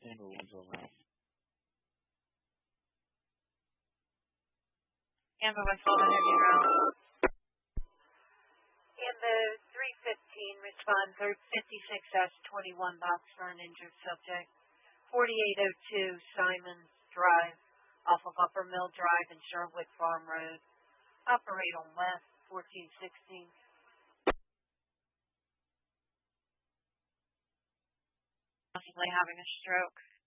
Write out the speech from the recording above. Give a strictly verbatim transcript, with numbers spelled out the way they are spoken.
And one's over. Amber West Walden, heavy round. Amber three fifteen, respond fifty-six S twenty-one box for an injured subject. forty-eight oh two Simons Drive, off of Upper Mill Drive and Sherwood Farm Road. Operate on West, fourteen sixteen. Possibly having a stroke.